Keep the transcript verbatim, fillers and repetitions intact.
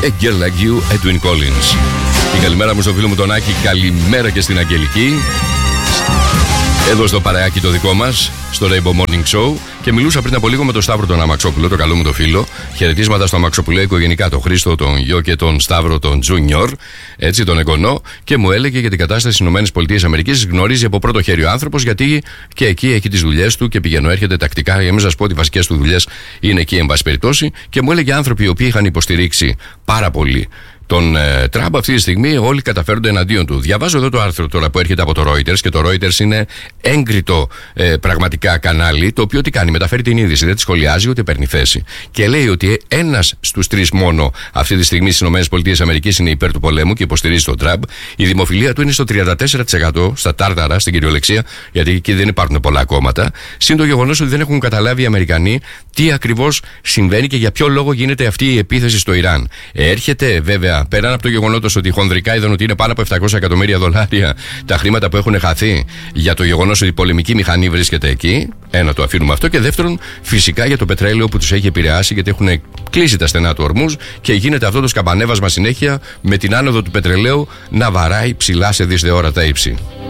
A Girl Like You, Edwin Collins. Και καλημέρα μου στο φίλο μου τον Άκη, καλημέρα και στην Αγγελική. Εδώ στο παρεάκι το δικό μας, στο Rainbow Morning Show. Και μιλούσα πριν από λίγο με τον Σταύρο τον Αμαξόπουλο, το καλό μου το φίλο. Χαιρετίσματα στο Αμαξοπουλέικο γενικά, τον Χρήστο, τον Γιο και τον Σταύρο, τον Τζούνιορ, έτσι τον εγγονό. Και μου έλεγε για την κατάσταση στις ΗΠΑ. Γνωρίζει από πρώτο χέρι ο άνθρωπος, γιατί και εκεί έχει τις δουλειές του και πηγαίνω, έρχεται τακτικά. Για να μην σας πω ότι οι βασικές του δουλειές είναι εκεί, εν πάση περιπτώσει. Και μου έλεγε άνθρωποι οι οποίοι είχαν υποστηρίξει πάρα πολύ τον ε, Τραμπ, αυτή τη στιγμή όλοι καταφέρονται εναντίον του. Διαβάζω εδώ το άρθρο τώρα που έρχεται από το Reuters, και το Reuters είναι έγκριτο ε, πραγματικά κανάλι, το οποίο τι κάνει, μεταφέρει την είδηση, δεν τη σχολιάζει ούτε παίρνει θέση. Και λέει ότι ένας στους τρεις μόνο αυτή τη στιγμή στις ΗΠΑ είναι υπέρ του πολέμου και υποστηρίζει τον Τραμπ. Η δημοφιλία του είναι στο τριάντα τέσσερα τοις εκατό, στα τάρταρα, στην κυριολεξία, γιατί εκεί δεν υπάρχουν πολλά κόμματα. Συν το γεγονός ότι δεν έχουν καταλάβει οι Αμερικανοί τι ακριβώς συμβαίνει και για ποιο λόγο γίνεται αυτή η επίθεση στο Ιράν. Έρχεται βέβαια, πέραν από το γεγονότος ότι χονδρικά είδαν ότι είναι πάνω από επτακόσια εκατομμύρια δολάρια τα χρήματα που έχουν χαθεί για το γεγονός ότι η πολεμική μηχανή βρίσκεται εκεί. Ένα, το αφήνουμε αυτό. Και δεύτερον, φυσικά για το πετρέλαιο που τους έχει επηρεάσει, γιατί έχουν κλείσει τα στενά του ορμούς και γίνεται αυτό το σκαμπανέβασμα συνέχεια με την άνοδο του πετρελαίου να βαράει ψηλά σε δυσδεόρατα ύψη.